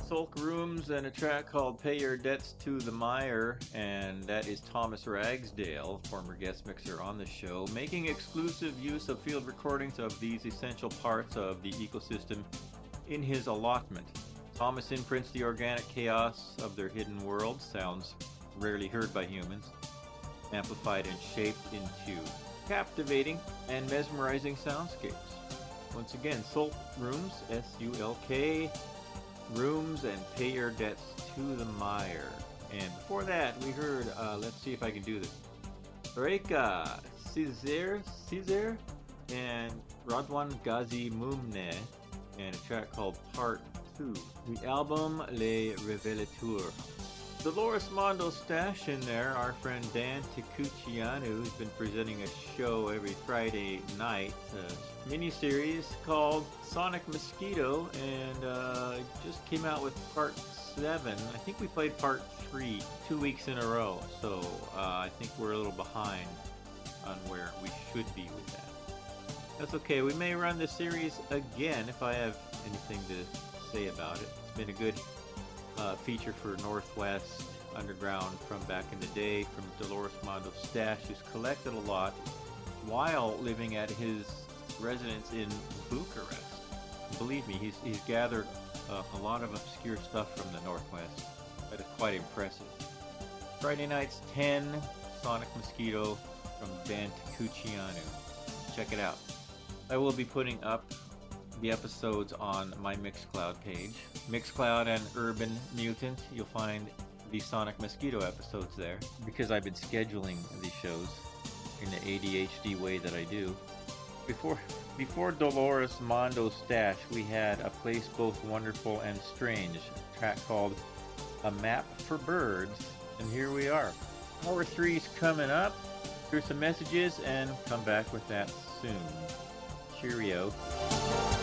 Sulk Rooms and a track called Pay Your Debts to the Mire, and that is Thomas Ragsdale, former guest mixer on the show, making exclusive use of field recordings of these essential parts of the ecosystem in his allotment. Thomas imprints the organic chaos of their hidden world, sounds rarely heard by humans, amplified and shaped into captivating and mesmerizing soundscapes. Once again, Sulk Rooms, S-U-L-K, Rooms, and Pay Your Debts to the Mire. And before that, we heard, let's see if I can do this, Reka Caesar, and Radwan Ghazi Mumne, and a track called Part 2. The album Les Revelateurs. Dolores Mondo Stash in there, our friend Dan Takuchianu, who's been presenting a show every Friday night, a mini-series called Sonic Mosquito, and just came out with part 7. I think we played part 3 2 weeks in a row, so I think we're a little behind on where we should be with that. That's okay, we may run the series again if I have anything to say about it. It's been a good feature for Northwest Underground from back in the day, from Dolores Mondo Stash, who's collected a lot while living at his residence in Bucharest. Believe me, he's gathered a lot of obscure stuff from the Northwest. That is quite impressive. Friday nights 10, Sonic Mosquito from Dan Takuchianu. Check it out. I will be putting up the episodes on my Mixcloud page. Mixcloud and Urban Mutant, you'll find the Sonic Mosquito episodes there, because I've been scheduling these shows in the ADHD way that I do. Before Dolores Mondo Stash, we had A Place Both Wonderful and Strange, a track called A Map for Birds, and here we are. Hour 3's coming up. Here's some messages and come back with that soon. Cheerio.